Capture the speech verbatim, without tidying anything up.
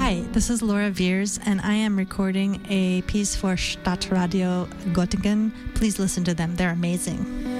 Hi, this is Laura Veers, and I am recording a piece for Stadtradio Göttingen. Please listen to them. They're amazing.